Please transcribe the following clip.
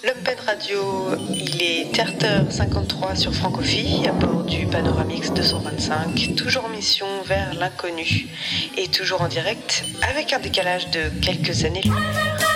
Plumped Radio, il est 20h53 sur Francophi, à bord du Panoramix 225, toujours en mission vers l'inconnu, et toujours en direct, avec un décalage de quelques années-lumière.